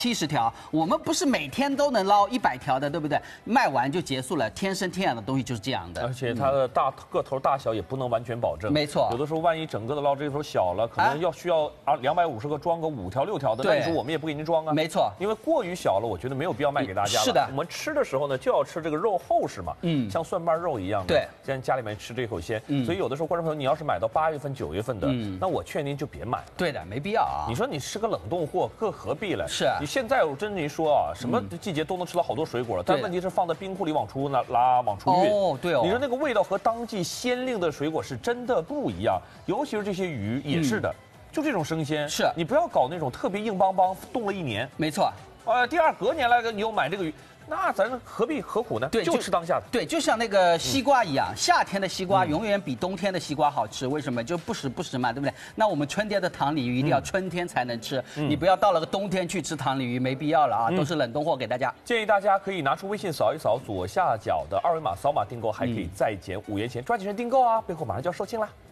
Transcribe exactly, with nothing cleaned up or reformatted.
七十条，我们不是每天都能捞一百条的，对不对？卖完就结束了，天生天养的东西就是这样的。 而且它的大个头大小也不能完全保证。 没错， 有的时候万一整个的捞这头小了，可能要需要啊两百五十个装个五条六条的，那你说我们也不给您装啊。 没错， 因为过于小了，我觉得没有必要卖给大家了。 是的， 我们吃的时候呢，就要吃这个肉厚实嘛，嗯，像蒜瓣肉一样的。 对， 现在家里面吃这口鲜，嗯，所以有的时候观众朋友，你要是买到八月份、九月份的， 嗯， 那我劝您就别买了。 对的，没必要啊。 你说你吃个冷冻货，各何必了？ 是啊， 你现在我真您说啊，什么季节都能吃到好多水果了，但问题是放在冰库里往出呢拉，往出运。 哦，对哦。 你说那个味道和当季鲜令的水果是真的不一样，尤其是这些鱼也是的，嗯、就这种生鲜， 是你不要搞那种特别硬邦邦，冻了一年。 没错。 呃，第二隔年来你又买这个鱼。那咱何必何苦呢？ 对， 就吃当下的。 对，就像那个西瓜一样，嗯、夏天的西瓜永远比冬天的西瓜好吃。为什么？就不时不食嘛，对不对？那我们春天的糖鲤鱼一定要春天才能吃，嗯、你不要到了个冬天去吃糖鲤鱼，没必要了啊！嗯、都是冷冻货给大家。 建议大家可以拿出微信扫一扫左下角的二维码，扫码订购还可以再减五元钱，抓紧时间订购啊！备货马上就要售罄了。